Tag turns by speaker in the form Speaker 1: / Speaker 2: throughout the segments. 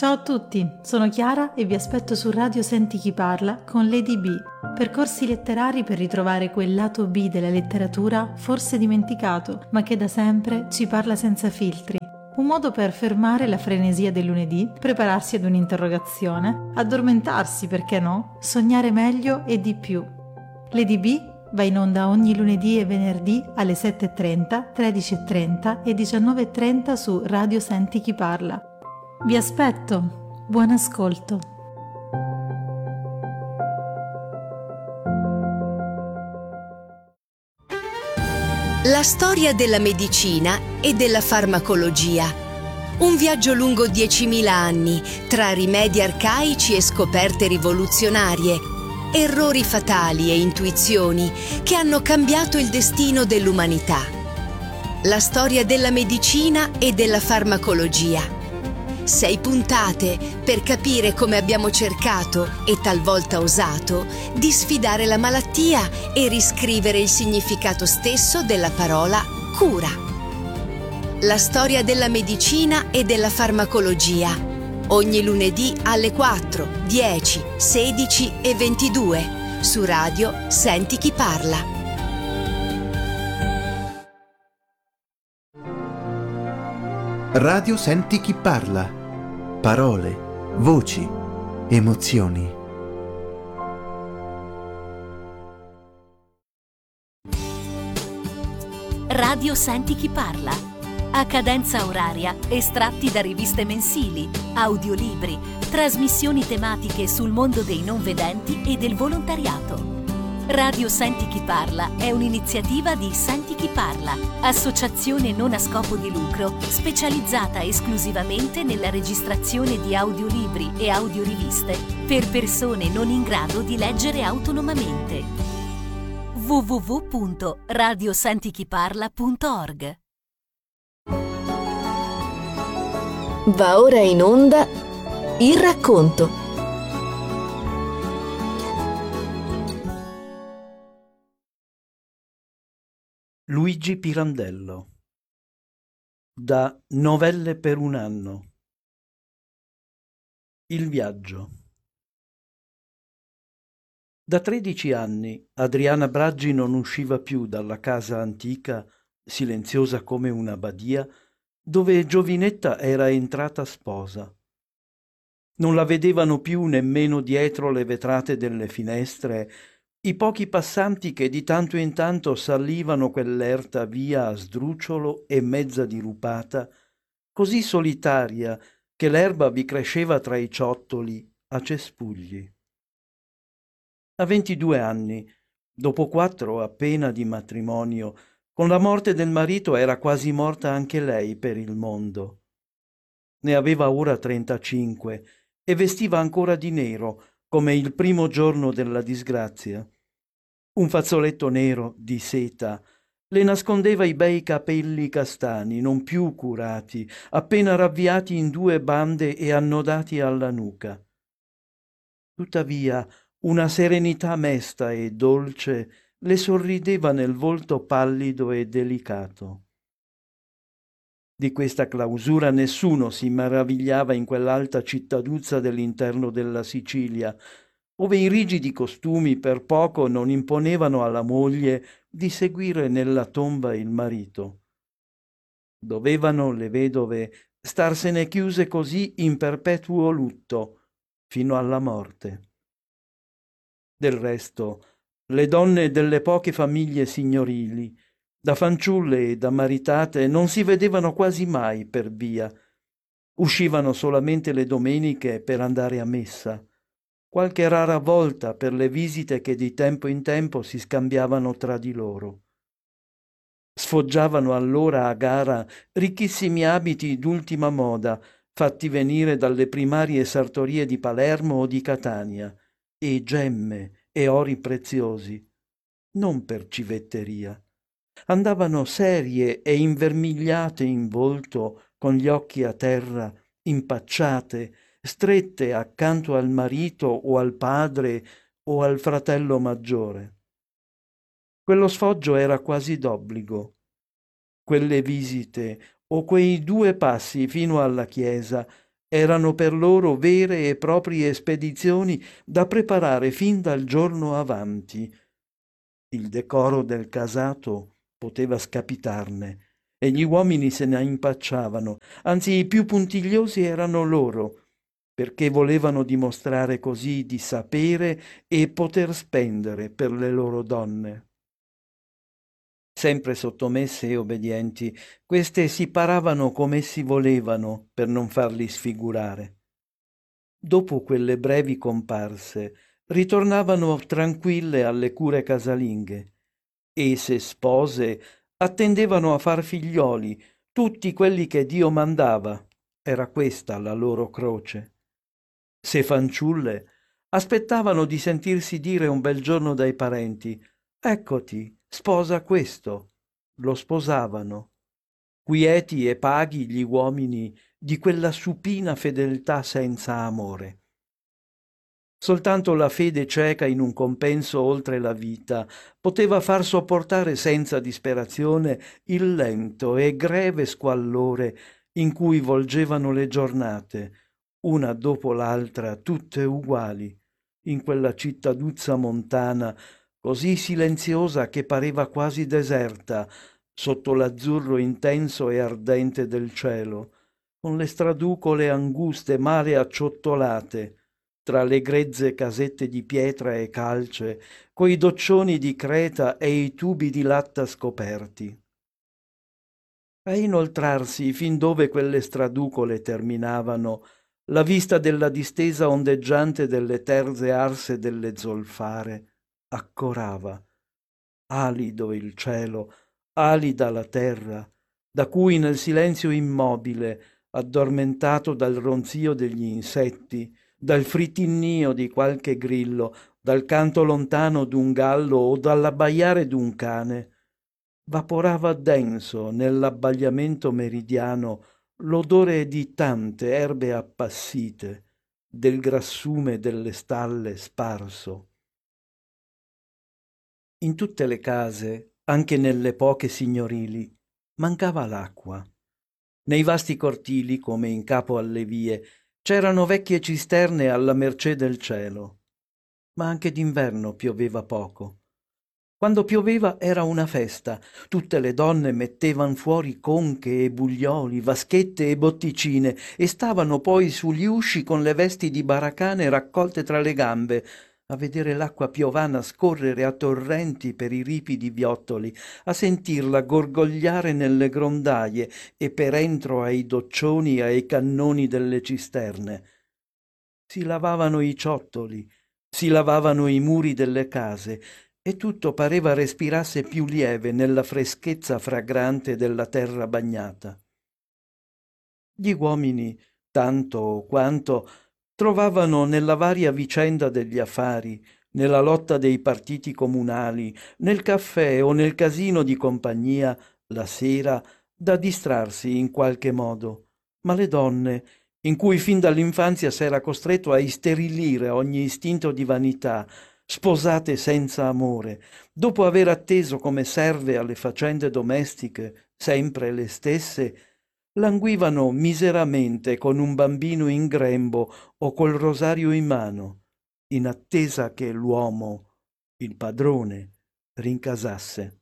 Speaker 1: Ciao a tutti, sono Chiara e vi aspetto su Radio Senti Chi Parla con Lady B, percorsi letterari per ritrovare quel lato B della letteratura forse dimenticato, ma che da sempre ci parla senza filtri. Un modo per fermare la frenesia del lunedì, prepararsi ad un'interrogazione, addormentarsi, perché no, sognare meglio e di più. Lady B va in onda ogni lunedì e venerdì alle 7.30, 13.30 e 19.30 su Radio Senti Chi Parla. Vi aspetto, buon ascolto.
Speaker 2: La storia della medicina e della farmacologia. Un viaggio lungo 10.000 anni, tra rimedi arcaici e scoperte rivoluzionarie, errori fatali e intuizioni che hanno cambiato il destino dell'umanità. La storia della medicina e della farmacologia. 6 puntate per capire come abbiamo cercato, e talvolta osato, di sfidare la malattia e riscrivere il significato stesso della parola cura. La storia della medicina e della farmacologia. Ogni lunedì alle 4, 10, 16 e 22 su Radio Senti Chi Parla.
Speaker 3: Radio Senti Chi Parla. Parole, voci, emozioni.
Speaker 4: Radio Senti Chi Parla. A cadenza oraria, estratti da riviste mensili, audiolibri, trasmissioni tematiche sul mondo dei non vedenti e del volontariato. Radio Senti Chi Parla è un'iniziativa di Senti Chi Parla, associazione non a scopo di lucro specializzata esclusivamente nella registrazione di audiolibri e audioriviste per persone non in grado di leggere autonomamente. www.radiosentichiparla.org.
Speaker 5: Va ora in onda Il racconto.
Speaker 6: Luigi Pirandello. Da Novelle per un anno. Il viaggio. Da 13 anni Adriana Braggi non usciva più dalla casa antica, silenziosa come una badia, dove giovinetta era entrata sposa. Non la vedevano più nemmeno dietro le vetrate delle finestre i pochi passanti che di tanto in tanto salivano quell'erta via a sdrucciolo e mezza dirupata, così solitaria che l'erba vi cresceva tra i ciottoli a cespugli. A 22 anni, dopo 4 appena di matrimonio, con la morte del marito era quasi morta anche lei per il mondo. Ne aveva ora 35 e vestiva ancora di nero, come il primo giorno della disgrazia. Un fazzoletto nero di seta le nascondeva i bei capelli castani, non più curati, appena ravviati in 2 bande e annodati alla nuca. Tuttavia, una serenità mesta e dolce le sorrideva nel volto pallido e delicato. Di questa clausura nessuno si meravigliava in quell'alta cittaduzza dell'interno della Sicilia, ove i rigidi costumi per poco non imponevano alla moglie di seguire nella tomba il marito. Dovevano le vedove starsene chiuse così in perpetuo lutto fino alla morte. Del resto, le donne delle poche famiglie signorili, da fanciulle e da maritate, non si vedevano quasi mai per via. Uscivano solamente le domeniche per andare a messa, qualche rara volta per le visite che di tempo in tempo si scambiavano tra di loro. Sfoggiavano allora a gara ricchissimi abiti d'ultima moda, fatti venire dalle primarie sartorie di Palermo o di Catania, e gemme e ori preziosi, non per civetteria. Andavano serie e invermigliate in volto, con gli occhi a terra, impacciate, strette accanto al marito o al padre o al fratello maggiore. Quello sfoggio era quasi d'obbligo. Quelle visite o quei 2 passi fino alla chiesa erano per loro vere e proprie spedizioni da preparare fin dal giorno avanti. Il decoro del casato poteva scapitarne e gli uomini se ne impacciavano, anzi i più puntigliosi erano loro, perché volevano dimostrare così di sapere e poter spendere per le loro donne. Sempre sottomesse e obbedienti, queste si paravano come essi volevano per non farli sfigurare. Dopo quelle brevi comparse, ritornavano tranquille alle cure casalinghe e, se spose, attendevano a far figlioli, tutti quelli che Dio mandava. Era questa la loro croce. Se fanciulle, aspettavano di sentirsi dire un bel giorno dai parenti: «Eccoti, sposa questo». Lo sposavano. Quieti e paghi gli uomini di quella supina fedeltà senza amore. Soltanto la fede cieca in un compenso oltre la vita poteva far sopportare senza disperazione il lento e greve squallore in cui volgevano le giornate, una dopo l'altra tutte uguali, in quella cittaduzza montana così silenziosa che pareva quasi deserta sotto l'azzurro intenso e ardente del cielo, con le straducole anguste male acciottolate tra le grezze casette di pietra e calce, coi doccioni di creta e i tubi di latta scoperti. A inoltrarsi fin dove quelle straducole terminavano, la vista della distesa ondeggiante delle terze arse delle zolfare accorava, alido il cielo, alida la terra, da cui nel silenzio immobile, addormentato dal ronzio degli insetti, dal fritinnio di qualche grillo, dal canto lontano d'un gallo o dall'abbaiare d'un cane, vaporava denso nell'abbagliamento meridiano l'odore di tante erbe appassite, del grassume delle stalle sparso. In tutte le case, anche nelle poche signorili, mancava l'acqua. Nei vasti cortili, come in capo alle vie, c'erano vecchie cisterne alla mercé del cielo. Ma anche d'inverno pioveva poco. Quando pioveva era una festa. Tutte le donne mettevan fuori conche e buglioli, vaschette e botticine e stavano poi sugli usci con le vesti di baracane raccolte tra le gambe, a vedere l'acqua piovana scorrere a torrenti per i ripidi viottoli, a sentirla gorgogliare nelle grondaie e per entro ai doccioni e ai cannoni delle cisterne. Si lavavano i ciottoli, si lavavano i muri delle case, e tutto pareva respirasse più lieve nella freschezza fragrante della terra bagnata. Gli uomini, tanto o quanto, trovavano nella varia vicenda degli affari, nella lotta dei partiti comunali, nel caffè o nel casino di compagnia, la sera, da distrarsi in qualche modo. Ma le donne, in cui fin dall'infanzia s'era costretto a isterilire ogni istinto di vanità, sposate senza amore, dopo aver atteso come serve alle faccende domestiche, sempre le stesse, languivano miseramente con un bambino in grembo o col rosario in mano, in attesa che l'uomo, il padrone, rincasasse.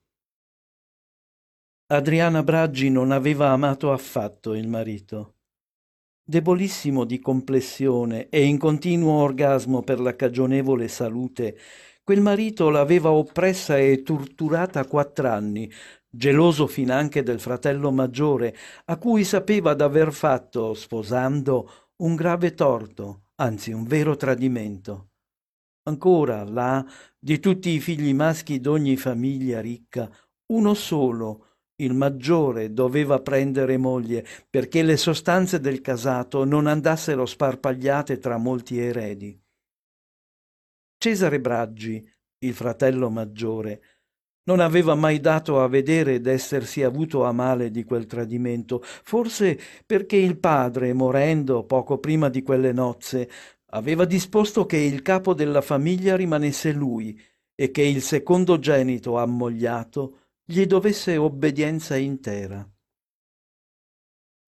Speaker 6: Adriana Braggi non aveva amato affatto il marito. Debolissimo di complessione e in continuo orgasmo per la cagionevole salute, quel marito l'aveva oppressa e torturata 4 anni, geloso finanche del fratello maggiore, a cui sapeva d'aver fatto, sposando, un grave torto, anzi un vero tradimento. Ancora, là, di tutti i figli maschi d'ogni famiglia ricca, uno solo, il maggiore, doveva prendere moglie, perché le sostanze del casato non andassero sparpagliate tra molti eredi. Cesare Braggi, il fratello maggiore, non aveva mai dato a vedere d'essersi avuto a male di quel tradimento, forse perché il padre, morendo poco prima di quelle nozze, aveva disposto che il capo della famiglia rimanesse lui e che il secondogenito ammogliato gli dovesse obbedienza intera.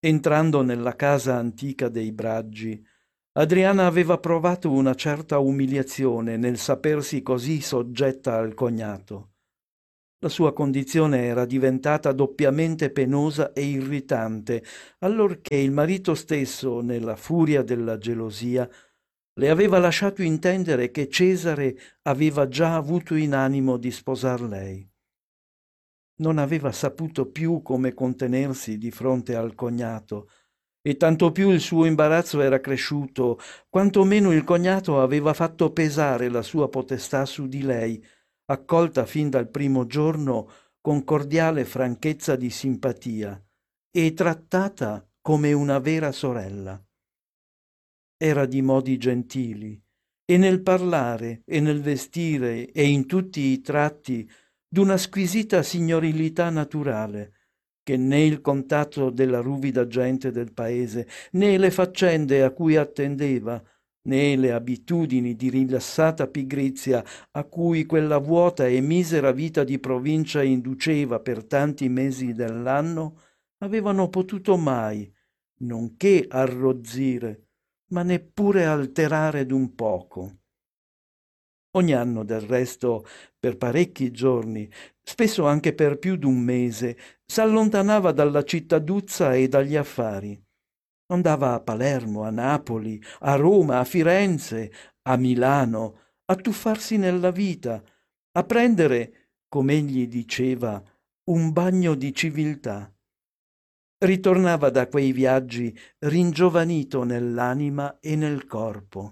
Speaker 6: Entrando nella casa antica dei Braggi, Adriana aveva provato una certa umiliazione nel sapersi così soggetta al cognato. La sua condizione era diventata doppiamente penosa e irritante, allorché il marito stesso, nella furia della gelosia, le aveva lasciato intendere che Cesare aveva già avuto in animo di sposar lei. Non aveva saputo più come contenersi di fronte al cognato, e tanto più il suo imbarazzo era cresciuto, quanto meno il cognato aveva fatto pesare la sua potestà su di lei, accolta fin dal primo giorno con cordiale franchezza di simpatia e trattata come una vera sorella. Era di modi gentili, e nel parlare e nel vestire e in tutti i tratti d'una squisita signorilità naturale, che né il contatto della ruvida gente del paese, né le faccende a cui attendeva, né le abitudini di rilassata pigrizia a cui quella vuota e misera vita di provincia induceva per tanti mesi dell'anno, avevano potuto mai, nonché arrozzire, ma neppure alterare d'un poco. Ogni anno, del resto, per parecchi giorni, spesso anche per più d'un mese, s'allontanava dalla cittaduzza e dagli affari. Andava a Palermo, a Napoli, a Roma, a Firenze, a Milano, a tuffarsi nella vita, a prendere, come egli diceva, un bagno di civiltà. Ritornava da quei viaggi ringiovanito nell'anima e nel corpo.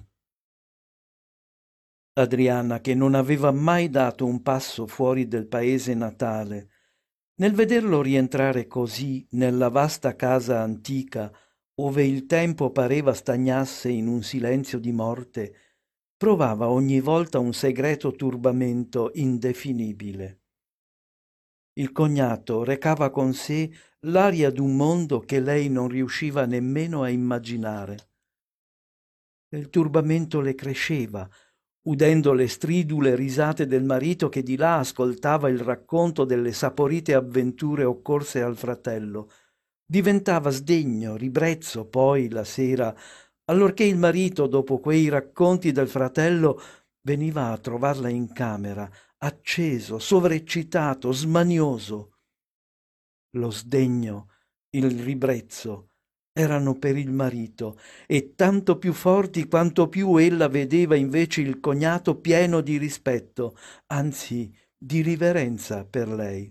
Speaker 6: Adriana, che non aveva mai dato un passo fuori del paese natale, nel vederlo rientrare così nella vasta casa antica, ove il tempo pareva stagnasse in un silenzio di morte, provava ogni volta un segreto turbamento indefinibile. Il cognato recava con sé l'aria d'un mondo che lei non riusciva nemmeno a immaginare. Il turbamento le cresceva, udendo le stridule risate del marito che di là ascoltava il racconto delle saporite avventure occorse al fratello. Diventava sdegno, ribrezzo poi la sera, allorché il marito, dopo quei racconti del fratello, veniva a trovarla in camera, acceso, sovreccitato, smanioso. Lo sdegno, il ribrezzo erano per il marito, e tanto più forti quanto più ella vedeva invece il cognato pieno di rispetto, anzi di riverenza per lei.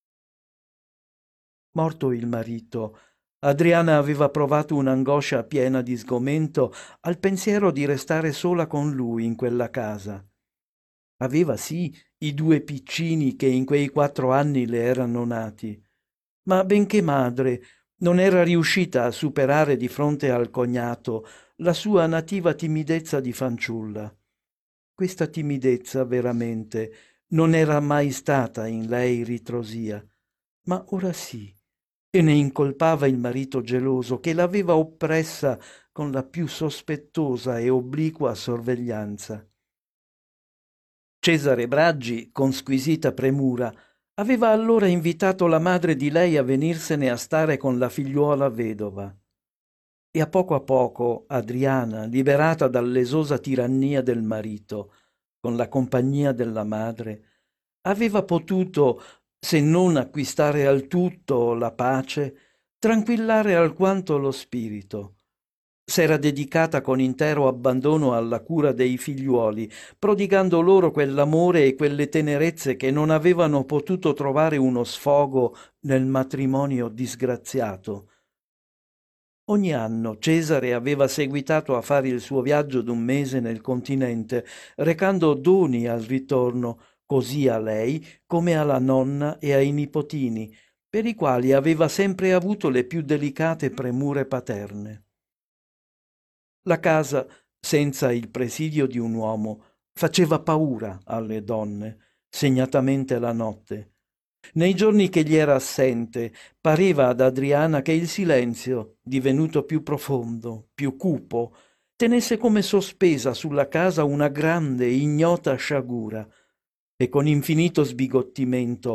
Speaker 6: Morto il marito, Adriana aveva provato un'angoscia piena di sgomento al pensiero di restare sola con lui in quella casa. Aveva sì i 2 piccini che in quei 4 anni le erano nati, ma benché madre non era riuscita a superare di fronte al cognato la sua nativa timidezza di fanciulla. Questa timidezza veramente non era mai stata in lei ritrosia, ma ora sì, e ne incolpava il marito geloso che l'aveva oppressa con la più sospettosa e obliqua sorveglianza. Cesare Braggi, con squisita premura, aveva allora invitato la madre di lei a venirsene a stare con la figliuola vedova. E a poco Adriana, liberata dall'esosa tirannia del marito, con la compagnia della madre, aveva potuto, se non acquistare al tutto la pace, tranquillare alquanto lo spirito. S'era dedicata con intero abbandono alla cura dei figliuoli, prodigando loro quell'amore e quelle tenerezze che non avevano potuto trovare uno sfogo nel matrimonio disgraziato. Ogni anno Cesare aveva seguitato a fare il suo viaggio d'un mese nel continente, recando doni al ritorno, così a lei come alla nonna e ai nipotini, per i quali aveva sempre avuto le più delicate premure paterne. La casa, senza il presidio di un uomo, faceva paura alle donne, segnatamente la notte. Nei giorni che gli era assente, pareva ad Adriana che il silenzio, divenuto più profondo, più cupo, tenesse come sospesa sulla casa una grande, ignota sciagura, e con infinito sbigottimento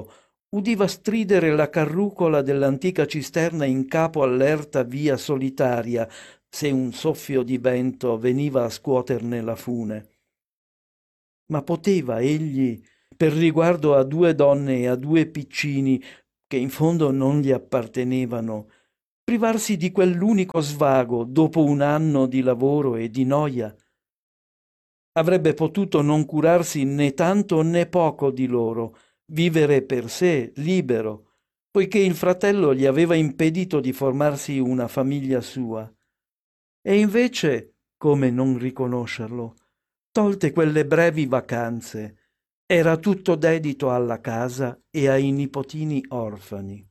Speaker 6: udiva stridere la carrucola dell'antica cisterna in capo all'erta via solitaria, se un soffio di vento veniva a scuoterne la fune. Ma poteva egli, per riguardo a 2 donne e a 2 piccini che in fondo non gli appartenevano, privarsi di quell'unico svago dopo un anno di lavoro e di noia? Avrebbe potuto non curarsi né tanto né poco di loro, vivere per sé, libero, poiché il fratello gli aveva impedito di formarsi una famiglia sua. E invece, come non riconoscerlo, tolte quelle brevi vacanze, era tutto dedito alla casa e ai nipotini orfani.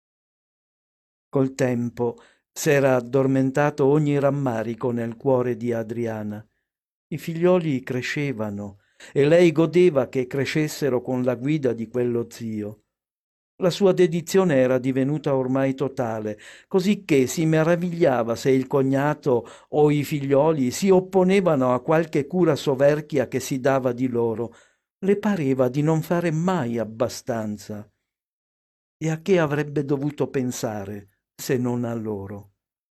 Speaker 6: Col tempo s'era addormentato ogni rammarico nel cuore di Adriana. I figlioli crescevano e lei godeva che crescessero con la guida di quello zio. La sua dedizione era divenuta ormai totale, così che si meravigliava se il cognato o i figlioli si opponevano a qualche cura soverchia che si dava di loro. Le pareva di non fare mai abbastanza. E a che avrebbe dovuto pensare se non a loro?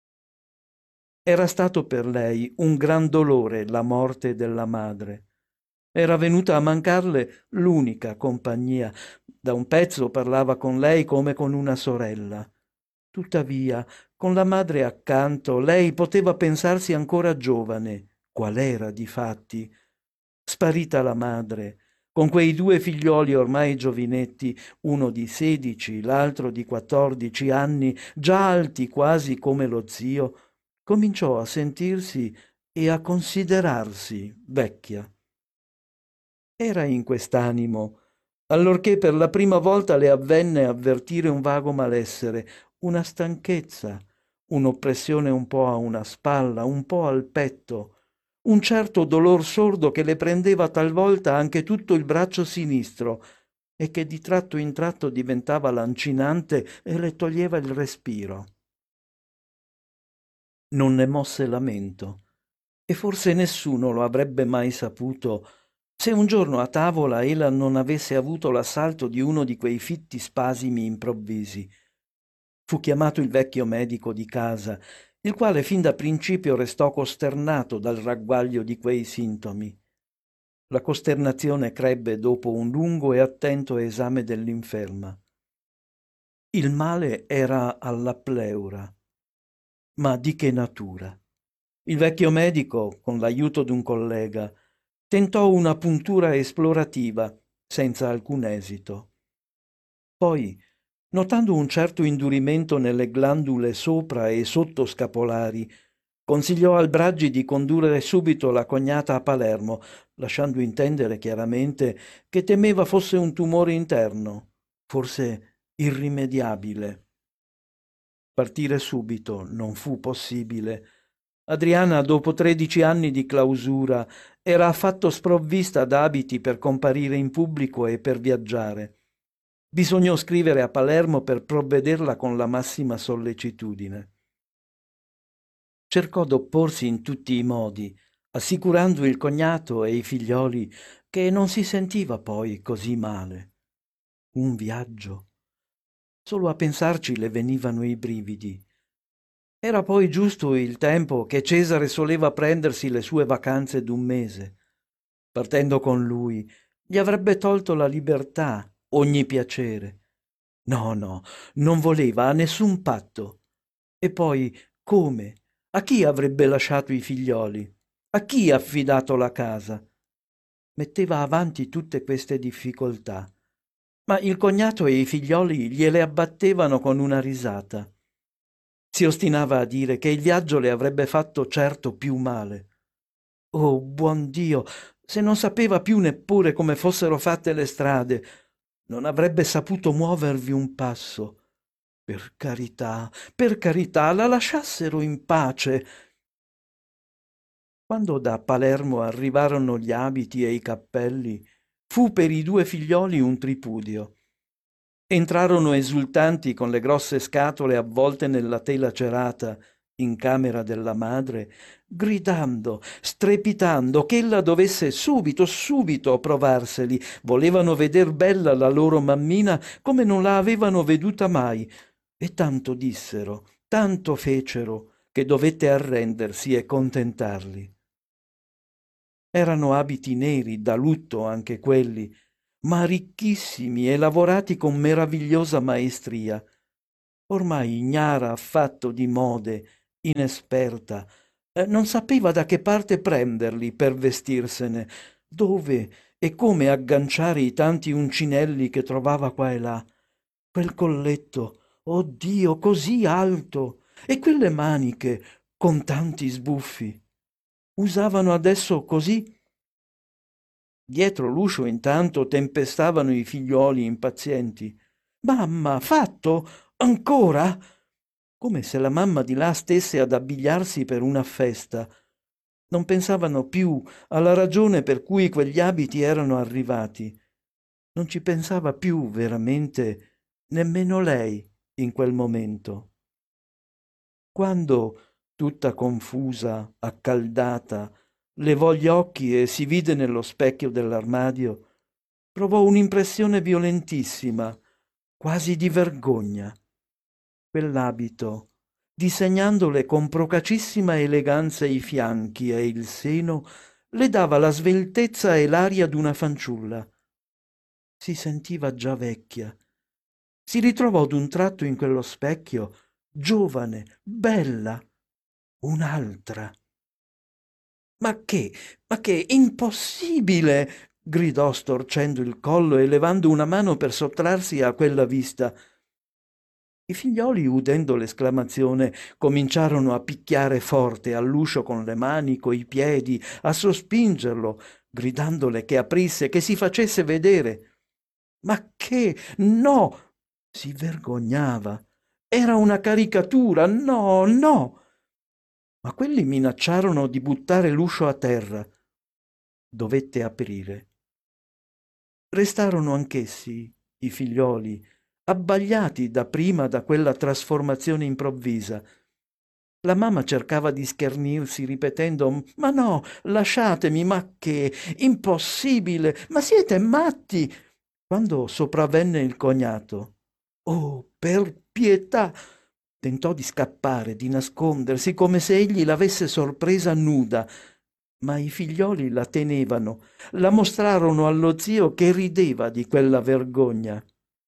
Speaker 6: Era stato per lei un gran dolore la morte della madre. Era venuta a mancarle l'unica compagnia. Da un pezzo parlava con lei come con una sorella. Tuttavia, con la madre accanto, lei poteva pensarsi ancora giovane, qual era difatti. Sparita la madre, con quei 2 figlioli ormai giovinetti, uno di 16, l'altro di 14 anni, già alti quasi come lo zio, cominciò a sentirsi e a considerarsi vecchia. Era in quest'animo, allorché per la prima volta le avvenne avvertire un vago malessere, una stanchezza, un'oppressione un po' a una spalla, un po' al petto, un certo dolor sordo che le prendeva talvolta anche tutto il braccio sinistro e che di tratto in tratto diventava lancinante e le toglieva il respiro. Non ne mosse lamento, e forse nessuno lo avrebbe mai saputo se un giorno a tavola ella non avesse avuto l'assalto di uno di quei fitti spasimi improvvisi. Fu chiamato il vecchio medico di casa, il quale fin da principio restò costernato dal ragguaglio di quei sintomi. La costernazione crebbe dopo un lungo e attento esame dell'inferma. Il male era alla pleura. Ma di che natura? Il vecchio medico, con l'aiuto d'un collega, tentò una puntura esplorativa, senza alcun esito. Poi, notando un certo indurimento nelle glandule sopra e sotto scapolari, consigliò al Braggi di condurre subito la cognata a Palermo, lasciando intendere chiaramente che temeva fosse un tumore interno, forse irrimediabile. Partire subito non fu possibile. Adriana, dopo 13 anni di clausura, era affatto sprovvista d'abiti per comparire in pubblico e per viaggiare. Bisognò scrivere a Palermo per provvederla con la massima sollecitudine. Cercò d'opporsi in tutti i modi, assicurando il cognato e i figlioli che non si sentiva poi così male. Un viaggio. Solo a pensarci le venivano i brividi. Era poi giusto il tempo che Cesare soleva prendersi le sue vacanze d'1 mese. Partendo con lui, gli avrebbe tolto la libertà, ogni piacere. No, non voleva a nessun patto. E poi, come? A chi avrebbe lasciato i figlioli? A chi affidato la casa? Metteva avanti tutte queste difficoltà, ma il cognato e i figlioli gliele abbattevano con una risata. Si ostinava a dire che il viaggio le avrebbe fatto certo più male. Oh, buon Dio, se non sapeva più neppure come fossero fatte le strade, non avrebbe saputo muovervi un passo. Per carità, la lasciassero in pace. Quando da Palermo arrivarono gli abiti e i cappelli, fu per i 2 figlioli un tripudio. Entrarono esultanti con le grosse scatole avvolte nella tela cerata in camera della madre, gridando, strepitando che ella dovesse subito provarseli. Volevano veder bella la loro mammina come non la avevano veduta mai, e tanto dissero, tanto fecero, che dovette arrendersi e contentarli. Erano abiti neri, da lutto anche quelli, ma ricchissimi e lavorati con meravigliosa maestria. Ormai ignara affatto di mode, inesperta, non sapeva da che parte prenderli per vestirsene, dove e come agganciare i tanti uncinelli che trovava qua e là. Quel colletto, oh Dio, così alto, e quelle maniche con tanti sbuffi. Usavano adesso così? Dietro l'uscio intanto tempestavano i figliuoli impazienti. «Mamma, fatto? Ancora?» Come se la mamma di là stesse ad abbigliarsi per una festa. Non pensavano più alla ragione per cui quegli abiti erano arrivati. Non ci pensava più veramente nemmeno lei in quel momento. Quando, tutta confusa, accaldata, levò gli occhi e si vide nello specchio dell'armadio, provò un'impressione violentissima, quasi di vergogna. Quell'abito, disegnandole con procacissima eleganza i fianchi e il seno, le dava la sveltezza e l'aria d'una fanciulla. Si sentiva già vecchia. Si ritrovò d'un tratto in quello specchio, giovane, bella, un'altra. Ma che, impossibile! Gridò storcendo il collo e levando una mano per sottrarsi a quella vista. I figlioli, udendo l'esclamazione, cominciarono a picchiare forte all'uscio con le mani, coi piedi, a sospingerlo, gridandole che aprisse, che si facesse vedere. Ma che? No! Si vergognava. Era una caricatura. No, no! Ma quelli minacciarono di buttare l'uscio a terra. Dovette aprire. Restarono anch'essi, i figlioli, abbagliati dapprima da quella trasformazione improvvisa. La mamma cercava di schernirsi, ripetendo: «Ma no, lasciatemi, ma che? Impossibile! Ma siete matti!» Quando sopravvenne il cognato. «Oh, per pietà!» Tentò di scappare, di nascondersi, come se egli l'avesse sorpresa nuda, ma i figlioli la tenevano, la mostrarono allo zio che rideva di quella vergogna.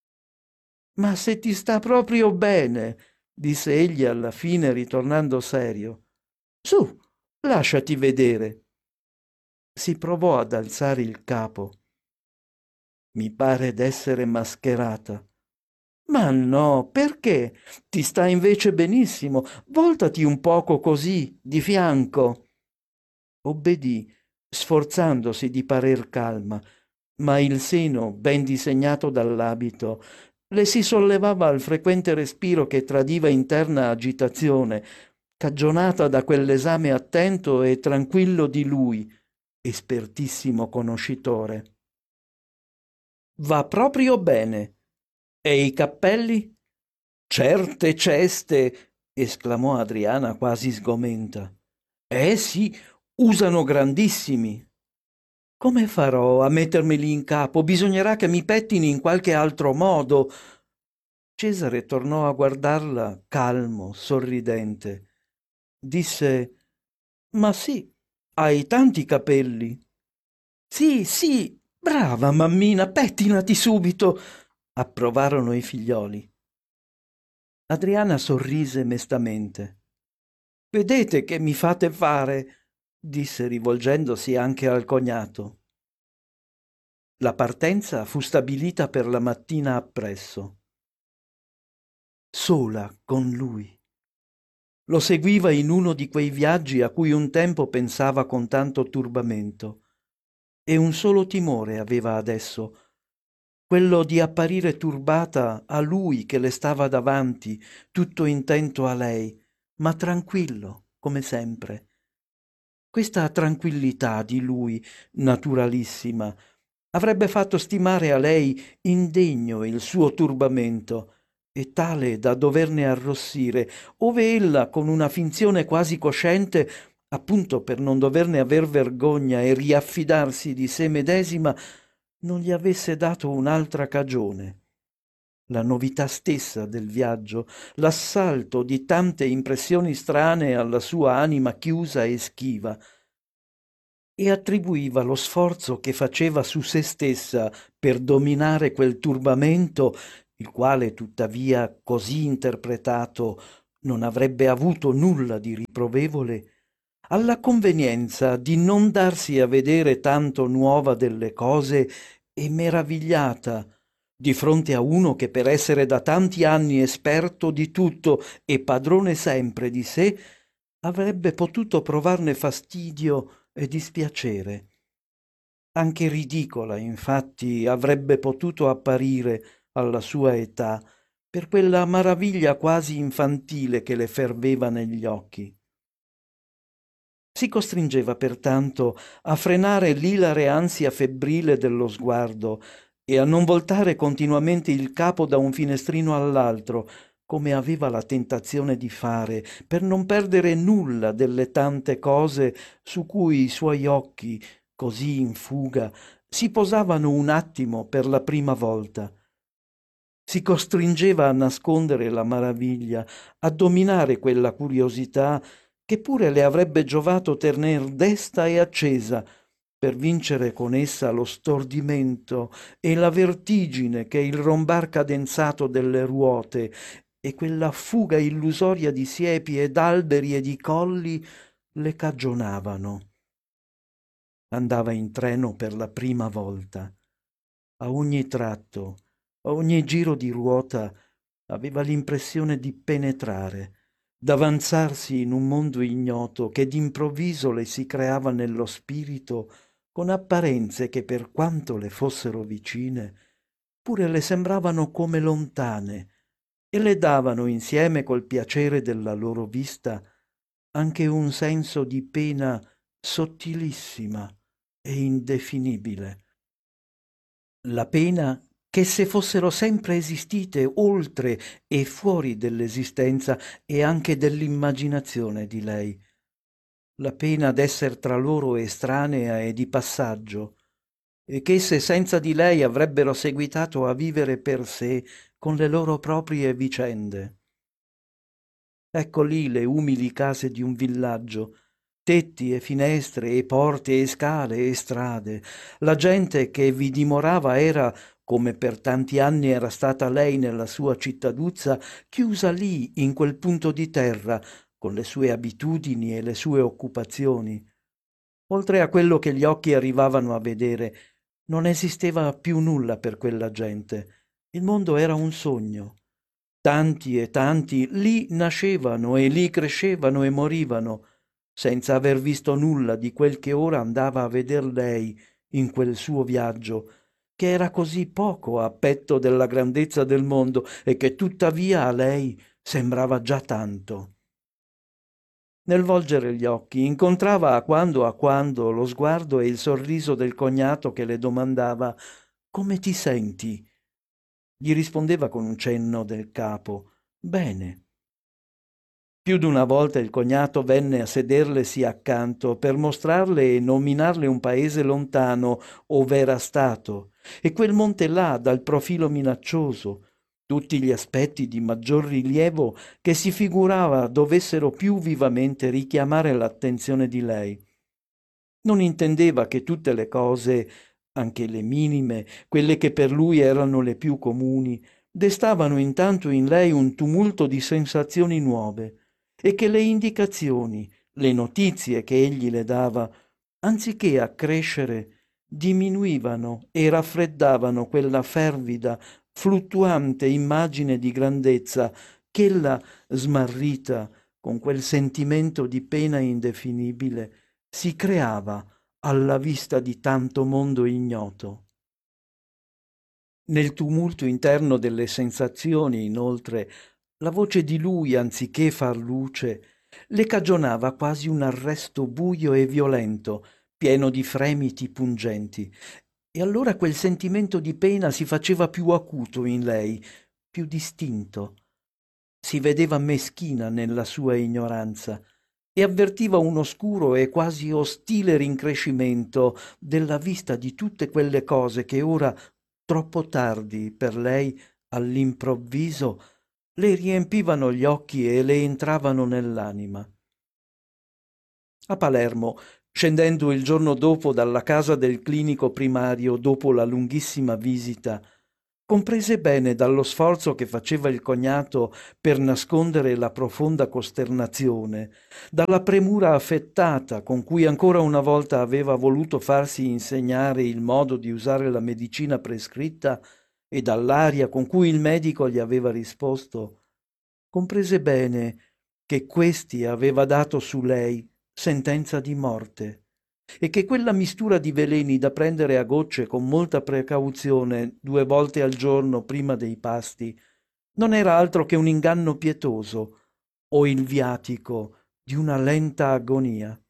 Speaker 6: «Ma se ti sta proprio bene», disse egli alla fine, ritornando serio. «Su, lasciati vedere». Si provò ad alzare il capo. «Mi pare d'essere mascherata». «Ma no, perché? Ti sta invece benissimo. Voltati un poco così, di fianco». Obbedì, sforzandosi di parer calma, ma il seno, ben disegnato dall'abito, le si sollevava al frequente respiro che tradiva interna agitazione, cagionata da quell'esame attento e tranquillo di lui, espertissimo conoscitore. «Va proprio bene. E i cappelli?» «Certe ceste!» esclamò Adriana quasi sgomenta. Sì, usano grandissimi». «Come farò a mettermeli in capo? Bisognerà che mi pettini in qualche altro modo». Cesare tornò a guardarla calmo, sorridente. Disse: «Ma sì, hai tanti capelli». Sì, brava mammina, pettinati subito», approvarono i figlioli. Adriana sorrise mestamente. «Vedete che mi fate fare?» disse rivolgendosi anche al cognato. La partenza fu stabilita per la mattina appresso. Sola con lui. Lo seguiva in uno di quei viaggi a cui un tempo pensava con tanto turbamento, e un solo timore aveva adesso, quello di apparire turbata a lui che le stava davanti, tutto intento a lei, ma tranquillo, come sempre. Questa tranquillità di lui, naturalissima, avrebbe fatto stimare a lei indegno il suo turbamento, e tale da doverne arrossire, ove ella, con una finzione quasi cosciente, appunto per non doverne aver vergogna e riaffidarsi di sé medesima, non gli avesse dato un'altra cagione. La novità stessa del viaggio, l'assalto di tante impressioni strane alla sua anima chiusa e schiva, e attribuiva lo sforzo che faceva su se stessa per dominare quel turbamento, il quale tuttavia così interpretato non avrebbe avuto nulla di riprovevole, alla convenienza di non darsi a vedere tanto nuova delle cose e meravigliata di fronte a uno che per essere da tanti anni esperto di tutto e padrone sempre di sé avrebbe potuto provarne fastidio e dispiacere. Anche ridicola, infatti, avrebbe potuto apparire alla sua età per quella maraviglia quasi infantile che le ferveva negli occhi. Si costringeva pertanto a frenare l'ilare ansia febbrile dello sguardo e a non voltare continuamente il capo da un finestrino all'altro, come aveva la tentazione di fare, per non perdere nulla delle tante cose su cui i suoi occhi, così in fuga, si posavano un attimo per la prima volta. Si costringeva a nascondere la maraviglia, a dominare quella curiosità che pure le avrebbe giovato tener desta e accesa, per vincere con essa lo stordimento e la vertigine che il rombar cadenzato delle ruote e quella fuga illusoria di siepi ed alberi e di colli le cagionavano. Andava in treno per la prima volta. A ogni tratto, a ogni giro di ruota, aveva l'impressione di penetrare, d'avanzarsi in un mondo ignoto che d'improvviso le si creava nello spirito con apparenze che, per quanto le fossero vicine, pure le sembravano come lontane e le davano, insieme col piacere della loro vista, anche un senso di pena sottilissima e indefinibile. La pena che se fossero sempre esistite oltre e fuori dell'esistenza e anche dell'immaginazione di lei, la pena d'esser tra loro estranea e di passaggio, e che esse senza di lei avrebbero seguitato a vivere per sé con le loro proprie vicende. Ecco lì le umili case di un villaggio, tetti e finestre e porte e scale e strade. La gente che vi dimorava era, come per tanti anni era stata lei nella sua cittaduzza, chiusa lì in quel punto di terra, con le sue abitudini e le sue occupazioni. Oltre a quello che gli occhi arrivavano a vedere, non esisteva più nulla per quella gente. Il mondo era un sogno. Tanti e tanti lì nascevano e lì crescevano e morivano, senza aver visto nulla di quel che ora andava a veder lei in quel suo viaggio, che era così poco a petto della grandezza del mondo e che tuttavia a lei sembrava già tanto. Nel volgere gli occhi incontrava a quando lo sguardo e il sorriso del cognato che le domandava «Come ti senti?» Gli rispondeva con un cenno del capo «Bene». Più d'una volta il cognato venne a sederlesi accanto per mostrarle e nominarle un paese lontano ove era stato, e quel monte là dal profilo minaccioso, tutti gli aspetti di maggior rilievo che si figurava dovessero più vivamente richiamare l'attenzione di lei. Non intendeva che tutte le cose, anche le minime, quelle che per lui erano le più comuni, destavano intanto in lei un tumulto di sensazioni nuove, e che le indicazioni, le notizie che egli le dava, anziché accrescere, diminuivano e raffreddavano quella fervida, fluttuante immagine di grandezza ch'ella, smarrita con quel sentimento di pena indefinibile, si creava alla vista di tanto mondo ignoto. Nel tumulto interno delle sensazioni, inoltre, la voce di lui, anziché far luce, le cagionava quasi un arresto buio e violento, pieno di fremiti pungenti, e allora quel sentimento di pena si faceva più acuto in lei, più distinto. Si vedeva meschina nella sua ignoranza e avvertiva un oscuro e quasi ostile rincrescimento della vista di tutte quelle cose che ora, troppo tardi per lei, all'improvviso, le riempivano gli occhi e le entravano nell'anima. A Palermo, scendendo il giorno dopo dalla casa del clinico primario dopo la lunghissima visita, comprese bene dallo sforzo che faceva il cognato per nascondere la profonda costernazione, dalla premura affettata con cui ancora una volta aveva voluto farsi insegnare il modo di usare la medicina prescritta e dall'aria con cui il medico gli aveva risposto, comprese bene che questi aveva dato su lei sentenza di morte e che quella mistura di veleni da prendere a gocce con molta precauzione 2 volte al giorno prima dei pasti non era altro che un inganno pietoso o il viatico di una lenta agonia.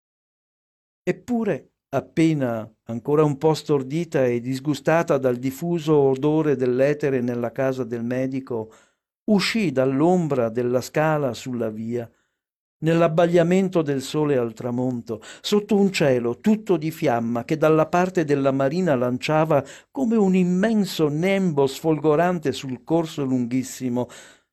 Speaker 6: Eppure, appena, ancora un po' stordita e disgustata dal diffuso odore dell'etere nella casa del medico, uscì dall'ombra della scala sulla via, nell'abbagliamento del sole al tramonto, sotto un cielo tutto di fiamma che dalla parte della marina lanciava come un immenso nembo sfolgorante sul corso lunghissimo,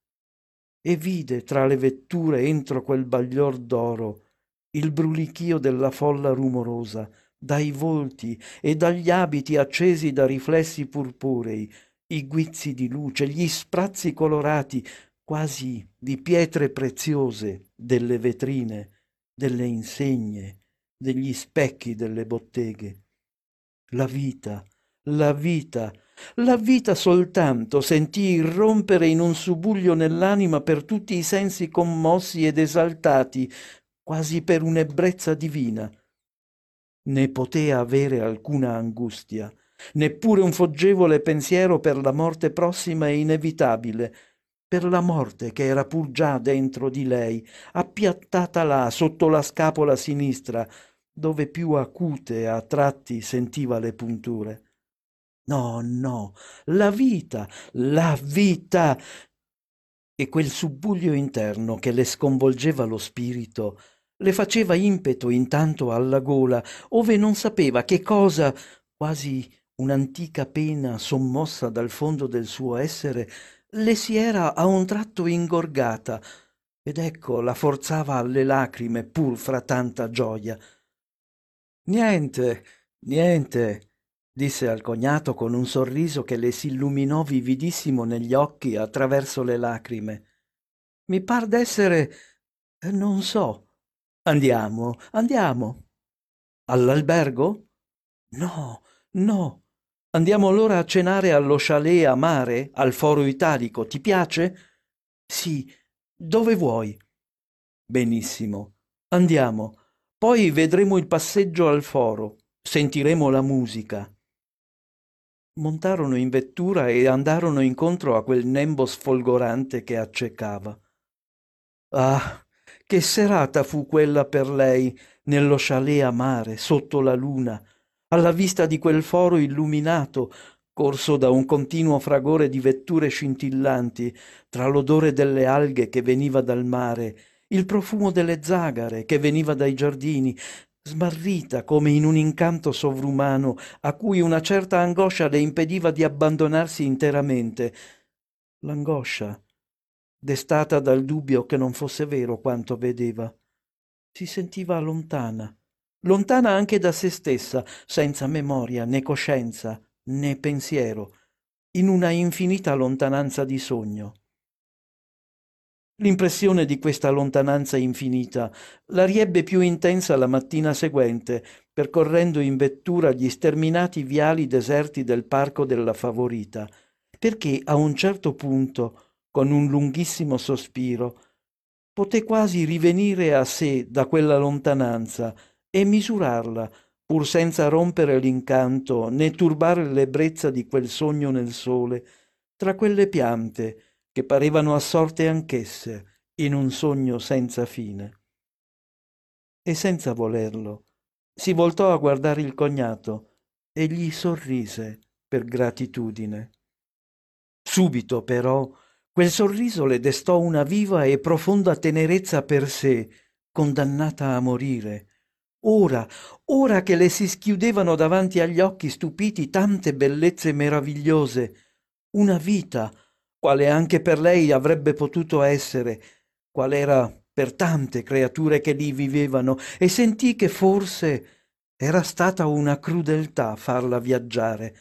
Speaker 6: e vide tra le vetture entro quel baglior d'oro il brulichio della folla rumorosa, dai volti e dagli abiti accesi da riflessi purpurei, i guizzi di luce, gli sprazzi colorati, quasi di pietre preziose, delle vetrine, delle insegne, degli specchi delle botteghe. La vita, la vita, la vita soltanto sentì irrompere in un subuglio nell'anima per tutti i sensi commossi ed esaltati, quasi per un'ebbrezza divina. Né potea avere alcuna angustia, neppure un foggevole pensiero per la morte prossima e inevitabile, per la morte che era pur già dentro di lei, appiattata là sotto la scapola sinistra, dove più acute a tratti sentiva le punture. No, no, la vita, la vita! E quel subbuglio interno che le sconvolgeva lo spirito le faceva impeto intanto alla gola, ove non sapeva che cosa, quasi un'antica pena sommossa dal fondo del suo essere, le si era a un tratto ingorgata, ed ecco la forzava alle lacrime pur fra tanta gioia. Niente, niente, disse al cognato con un sorriso che le si illuminò vividissimo negli occhi attraverso le lacrime. Mi par d'essere, non so. Andiamo, andiamo. All'albergo? No, no. Andiamo allora a cenare allo chalet a mare, al Foro Italico. Ti piace? Sì, dove vuoi? Benissimo. Andiamo. Poi vedremo il passeggio al foro. Sentiremo la musica. Montarono in vettura e andarono incontro a quel nembo sfolgorante che accecava. Ah, che serata fu quella per lei nello chalet a mare, sotto la luna, alla vista di quel foro illuminato, corso da un continuo fragore di vetture scintillanti, tra l'odore delle alghe che veniva dal mare, il profumo delle zagare che veniva dai giardini, smarrita come in un incanto sovrumano a cui una certa angoscia le impediva di abbandonarsi interamente. L'angoscia, destata dal dubbio che non fosse vero quanto vedeva. Si sentiva lontana, lontana anche da se stessa, senza memoria né coscienza né pensiero, in una infinita lontananza di sogno. L'impressione di questa lontananza infinita la riebbe più intensa la mattina seguente, percorrendo in vettura gli sterminati viali deserti del parco della Favorita, perché a un certo punto, con un lunghissimo sospiro, poté quasi rivenire a sé da quella lontananza e misurarla, pur senza rompere l'incanto né turbare l'ebbrezza di quel sogno nel sole, tra quelle piante che parevano assorte anch'esse in un sogno senza fine. E senza volerlo, si voltò a guardare il cognato e gli sorrise per gratitudine. Subito, però, quel sorriso le destò una viva e profonda tenerezza per sé, condannata a morire. Ora, ora che le si schiudevano davanti agli occhi stupiti tante bellezze meravigliose, una vita, quale anche per lei avrebbe potuto essere, qual era per tante creature che lì vivevano, e sentì che forse era stata una crudeltà farla viaggiare.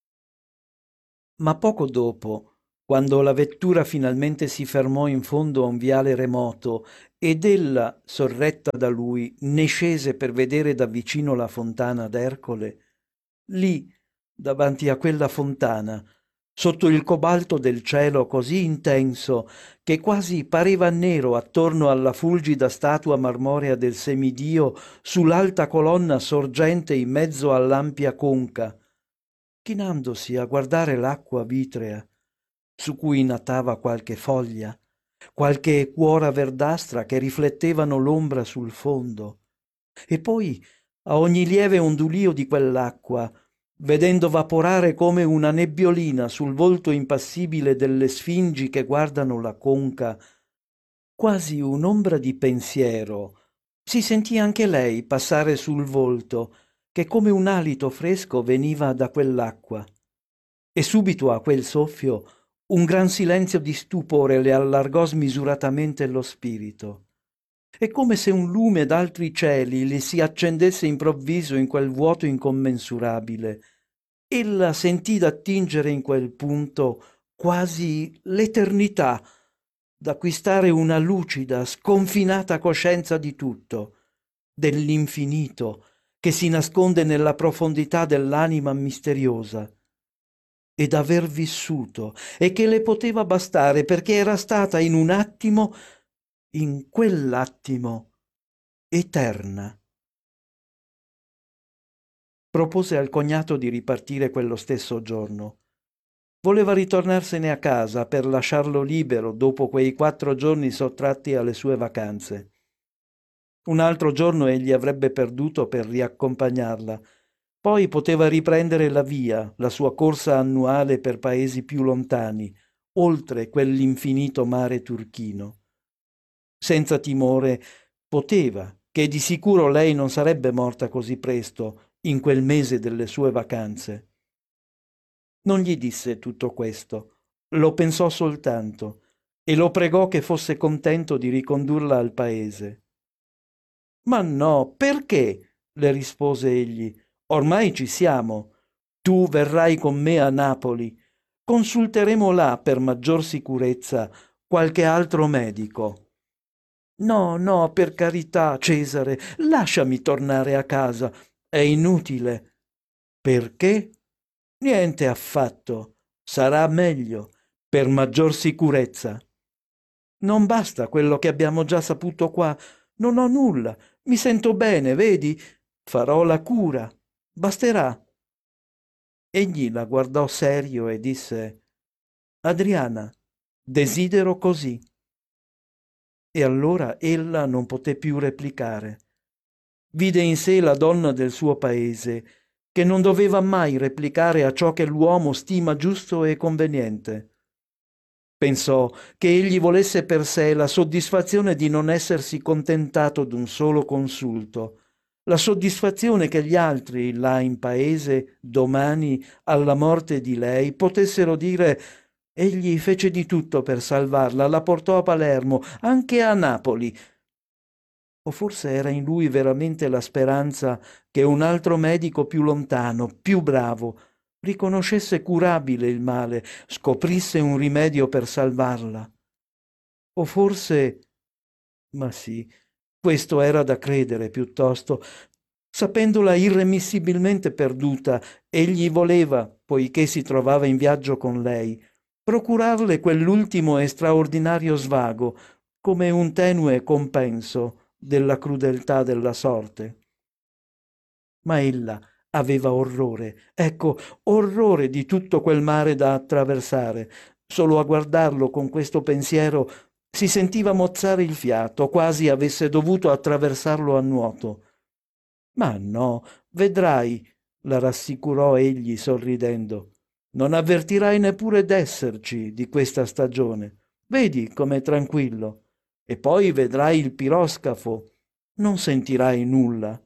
Speaker 6: Ma poco dopo, quando la vettura finalmente si fermò in fondo a un viale remoto ed ella, sorretta da lui, ne scese per vedere da vicino la fontana d'Ercole, lì, davanti a quella fontana, sotto il cobalto del cielo così intenso che quasi pareva nero attorno alla fulgida statua marmorea del semidio sull'alta colonna sorgente in mezzo all'ampia conca, chinandosi a guardare l'acqua vitrea su cui natava qualche foglia, qualche cuora verdastra che riflettevano l'ombra sul fondo, e poi a ogni lieve ondulio di quell'acqua, vedendo vaporare come una nebbiolina sul volto impassibile delle sfingi che guardano la conca, quasi un'ombra di pensiero, si sentì anche lei passare sul volto, che come un alito fresco veniva da quell'acqua. E subito a quel soffio un gran silenzio di stupore le allargò smisuratamente lo spirito. È come se un lume d'altri cieli le si accendesse improvviso in quel vuoto incommensurabile. Ella sentì d'attingere in quel punto quasi l'eternità, d'acquistare una lucida, sconfinata coscienza di tutto, dell'infinito che si nasconde nella profondità dell'anima misteriosa, ed aver vissuto, e che le poteva bastare perché era stata in un attimo, in quell'attimo, eterna. Propose al cognato di ripartire quello stesso giorno. Voleva ritornarsene a casa per lasciarlo libero dopo quei 4 giorni sottratti alle sue vacanze. Un altro giorno egli avrebbe perduto per riaccompagnarla. Poi poteva riprendere la via, la sua corsa annuale per paesi più lontani, oltre quell'infinito mare turchino. Senza timore poteva, che di sicuro lei non sarebbe morta così presto, in quel mese delle sue vacanze. Non gli disse tutto questo, lo pensò soltanto e lo pregò che fosse contento di ricondurla al paese. «Ma no, perché?» le rispose egli. «Ormai ci siamo. Tu verrai con me a Napoli. Consulteremo là, per maggior sicurezza, qualche altro medico». «No, no, per carità, Cesare, lasciami tornare a casa. È inutile». «Perché?» «Niente affatto. Sarà meglio, per maggior sicurezza». «Non basta quello che abbiamo già saputo qua. Non ho nulla. Mi sento bene, vedi? Farò la cura. Basterà». Egli la guardò serio e disse: «Adriana, desidero così». E allora ella non poté più replicare. Vide in sé la donna del suo paese, che non doveva mai replicare a ciò che l'uomo stima giusto e conveniente. Pensò che egli volesse per sé la soddisfazione di non essersi contentato d'un solo consulto, la soddisfazione che gli altri, là in paese, domani, alla morte di lei, potessero dire: «Egli fece di tutto per salvarla, la portò a Palermo, anche a Napoli». O forse era in lui veramente la speranza che un altro medico più lontano, più bravo, riconoscesse curabile il male, scoprisse un rimedio per salvarla. O forse, ma sì, questo era da credere piuttosto, sapendola irremissibilmente perduta, egli voleva, poiché si trovava in viaggio con lei, procurarle quell'ultimo e straordinario svago, come un tenue compenso della crudeltà della sorte. Ma ella aveva orrore, ecco, orrore di tutto quel mare da attraversare. Solo a guardarlo con questo pensiero si sentiva mozzare il fiato, quasi avesse dovuto attraversarlo a nuoto. «Ma no, vedrai», la rassicurò egli sorridendo. Non avvertirai neppure d'esserci di questa stagione. Vedi com'è tranquillo. E poi vedrai il piroscafo. Non sentirai nulla.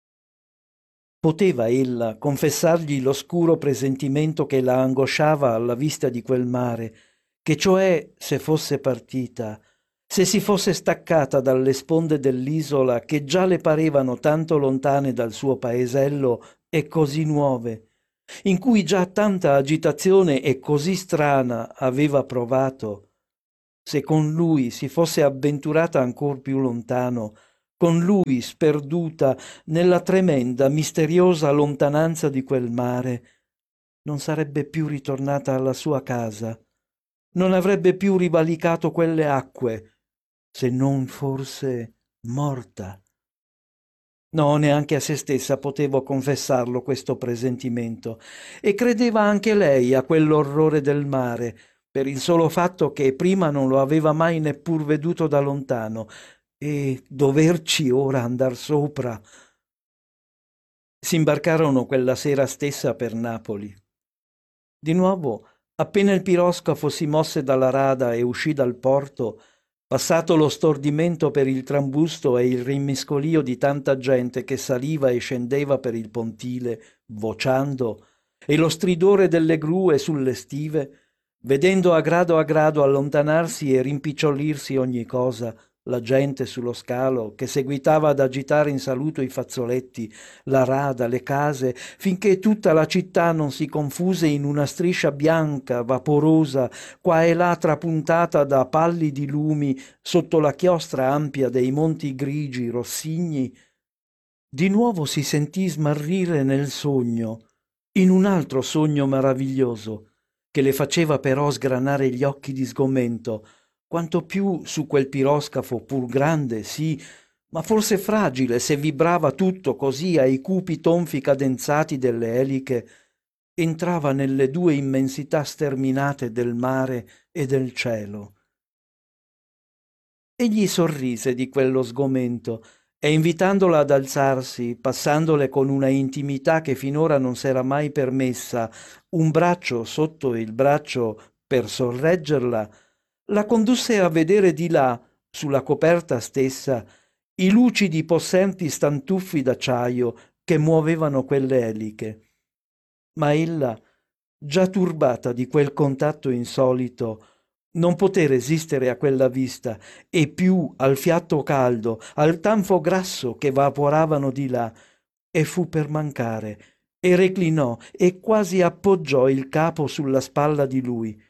Speaker 6: Poteva ella confessargli l'oscuro presentimento che la angosciava alla vista di quel mare, che cioè, se fosse partita, se si fosse staccata dalle sponde dell'isola che già le parevano tanto lontane dal suo paesello e così nuove, in cui già tanta agitazione e così strana aveva provato, se con lui si fosse avventurata ancor più lontano, con lui sperduta nella tremenda, misteriosa lontananza di quel mare, non sarebbe più ritornata alla sua casa, non avrebbe più rivalicato quelle acque, se non forse morta. No, neanche a se stessa potevo confessarlo questo presentimento, e credeva anche lei a quell'orrore del mare, per il solo fatto che prima non lo aveva mai neppur veduto da lontano, e doverci ora andar sopra. Si imbarcarono quella sera stessa per Napoli. Di nuovo, appena il piroscafo si mosse dalla rada e uscì dal porto, passato lo stordimento per il trambusto e il rimmiscolio di tanta gente che saliva e scendeva per il pontile, vociando, e lo stridore delle grue sulle stive, vedendo a grado allontanarsi e rimpicciolirsi ogni cosa, la gente sullo scalo che seguitava ad agitare in saluto i fazzoletti, la rada, le case, finché tutta la città non si confuse in una striscia bianca, vaporosa, qua e là trapuntata da pallidi lumi sotto la chiostra ampia dei monti grigi, rossigni, di nuovo si sentì smarrire nel sogno, in un altro sogno meraviglioso, che le faceva però sgranare gli occhi di sgomento, quanto più su quel piroscafo pur grande, sì, ma forse fragile se vibrava tutto così ai cupi tonfi cadenzati delle eliche, entrava nelle due immensità sterminate del mare e del cielo. Egli sorrise di quello sgomento e invitandola ad alzarsi, passandole con una intimità che finora non s'era mai permessa, un braccio sotto il braccio per sorreggerla, la condusse a vedere di là, sulla coperta stessa, i lucidi possenti stantuffi d'acciaio che muovevano quelle eliche. Ma ella, già turbata di quel contatto insolito, non poté resistere a quella vista e più al fiato caldo, al tanfo grasso che vaporavano di là, e fu per mancare, e reclinò e quasi appoggiò il capo sulla spalla di lui.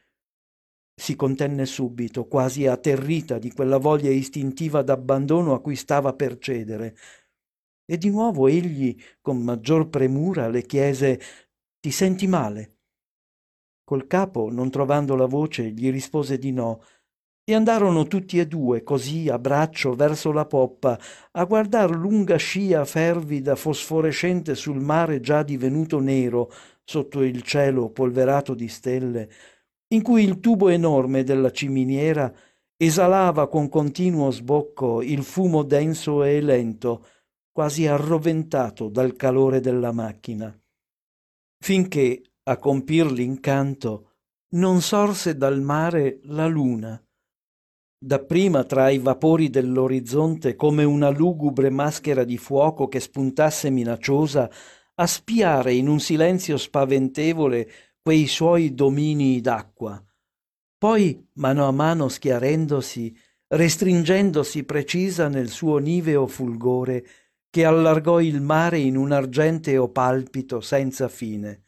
Speaker 6: Si contenne subito, quasi atterrita di quella voglia istintiva d'abbandono a cui stava per cedere. E di nuovo egli, con maggior premura, le chiese: «Ti senti male?» Col capo, non trovando la voce, gli rispose di no, e andarono tutti e due, così, a braccio, verso la poppa, a guardar lunga scia fervida, fosforescente sul mare già divenuto nero, sotto il cielo polverato di stelle, in cui il tubo enorme della ciminiera esalava con continuo sbocco il fumo denso e lento, quasi arroventato dal calore della macchina. Finché, a compir l'incanto, non sorse dal mare la luna. Dapprima tra i vapori dell'orizzonte, come una lugubre maschera di fuoco che spuntasse minacciosa, a spiare in un silenzio spaventevole quei suoi dominii d'acqua. Poi, mano a mano schiarendosi, restringendosi precisa nel suo niveo fulgore, che allargò il mare in un argenteo palpito senza fine.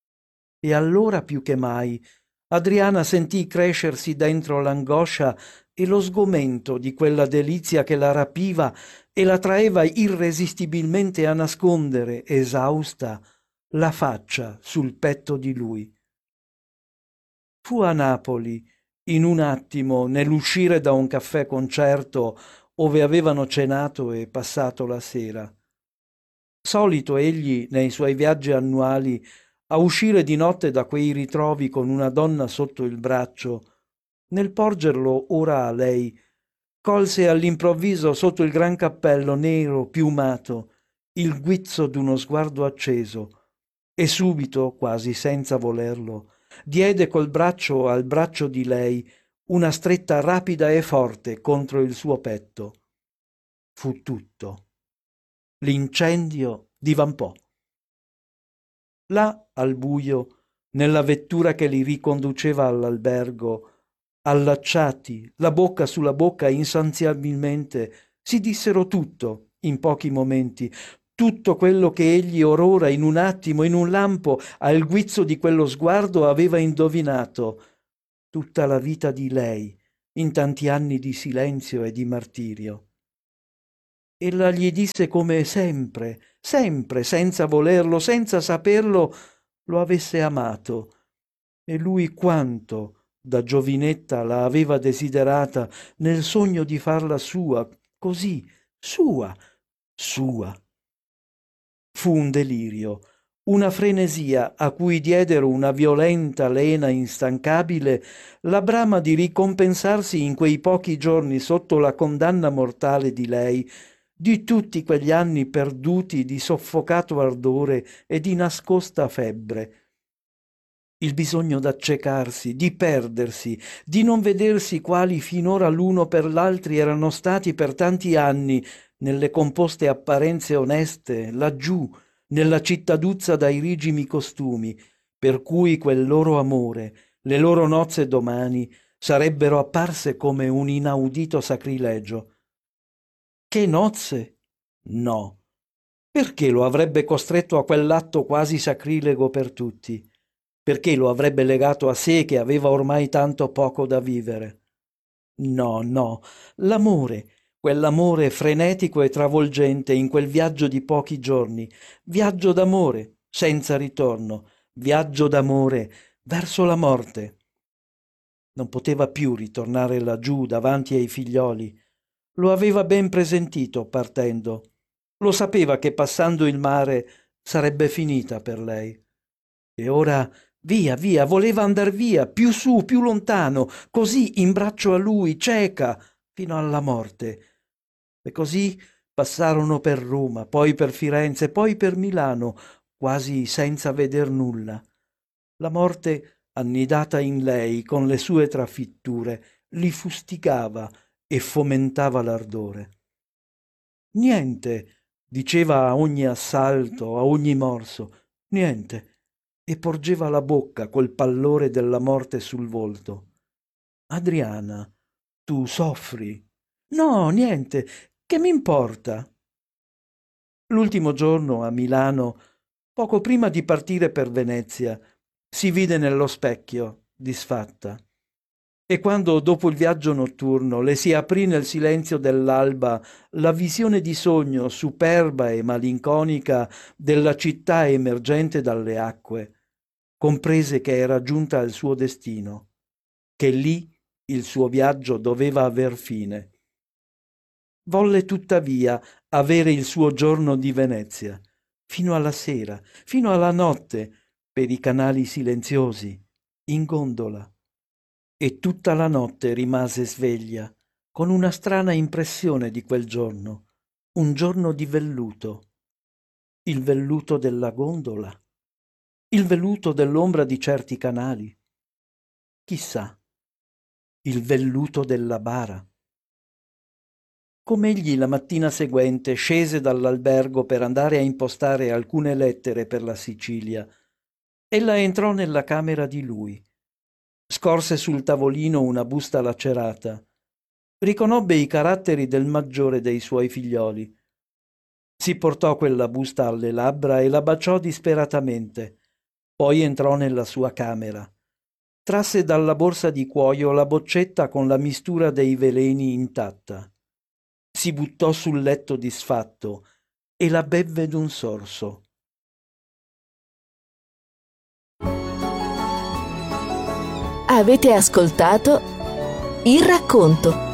Speaker 6: E allora più che mai Adriana sentì crescersi dentro l'angoscia e lo sgomento di quella delizia che la rapiva e la traeva irresistibilmente a nascondere, esausta, la faccia sul petto di lui. Fu a Napoli, in un attimo, nell'uscire da un caffè concerto ove avevano cenato e passato la sera. Solito egli, nei suoi viaggi annuali, a uscire di notte da quei ritrovi con una donna sotto il braccio, nel porgerlo ora a lei, colse all'improvviso sotto il gran cappello nero piumato il guizzo d'uno sguardo acceso, e subito, quasi senza volerlo, diede col braccio al braccio di lei una stretta rapida e forte contro il suo petto. Fu tutto. L'incendio divampò. Là, al buio, nella vettura che li riconduceva all'albergo, allacciati, la bocca sulla bocca insaziabilmente, si dissero tutto in pochi momenti, tutto quello che egli orora in un attimo, in un lampo, al guizzo di quello sguardo aveva indovinato, tutta la vita di lei, in tanti anni di silenzio e di martirio. Ella gli disse come sempre, sempre, senza volerlo, senza saperlo, lo avesse amato, e lui quanto da giovinetta la aveva desiderata nel sogno di farla sua, così, sua, sua. Fu un delirio, una frenesia a cui diedero una violenta lena instancabile la brama di ricompensarsi in quei pochi giorni sotto la condanna mortale di lei, di tutti quegli anni perduti di soffocato ardore e di nascosta febbre. Il bisogno d'accecarsi, di perdersi, di non vedersi quali finora l'uno per l'altri erano stati per tanti anni nelle composte apparenze oneste, laggiù, nella cittaduzza dai rigimi costumi, per cui quel loro amore, le loro nozze domani, sarebbero apparse come un inaudito sacrilegio. Che nozze? No. Perché lo avrebbe costretto a quell'atto quasi sacrilego per tutti? Perché lo avrebbe legato a sé che aveva ormai tanto poco da vivere? No, no, l'amore, quell'amore frenetico e travolgente in quel viaggio di pochi giorni, viaggio d'amore, senza ritorno, viaggio d'amore verso la morte. Non poteva più ritornare laggiù davanti ai figlioli. Lo aveva ben presentito partendo. Lo sapeva che passando il mare sarebbe finita per lei. E ora via, via, voleva andar via, più su, più lontano, così in braccio a lui, cieca, fino alla morte. E così passarono per Roma, poi per Firenze, poi per Milano, quasi senza veder nulla. La morte, annidata in lei con le sue trafitture, li fustigava e fomentava l'ardore. Niente, diceva a ogni assalto, a ogni morso, niente, e porgeva la bocca col pallore della morte sul volto. Adriana, tu soffri? No, niente, che m'importa? L'ultimo giorno a Milano, poco prima di partire per Venezia, si vide nello specchio, disfatta. E quando, dopo il viaggio notturno, le si aprì nel silenzio dell'alba la visione di sogno superba e malinconica della città emergente dalle acque, comprese che era giunta al suo destino, che lì il suo viaggio doveva aver fine. Volle tuttavia avere il suo giorno di Venezia, fino alla sera, fino alla notte, per i canali silenziosi, in gondola. E tutta la notte rimase sveglia, con una strana impressione di quel giorno, un giorno di velluto. Il velluto della gondola? Il velluto dell'ombra di certi canali? Chissà. Il velluto della bara? Com'egli la mattina seguente scese dall'albergo per andare a impostare alcune lettere per la Sicilia, ella entrò nella camera di lui. Scorse sul tavolino una busta lacerata. Riconobbe i caratteri del maggiore dei suoi figlioli. Si portò quella busta alle labbra e la baciò disperatamente. Poi entrò nella sua camera. Trasse dalla borsa di cuoio la boccetta con la mistura dei veleni intatta. Si buttò sul letto disfatto e la bevve d'un sorso.
Speaker 5: Avete ascoltato Il Racconto,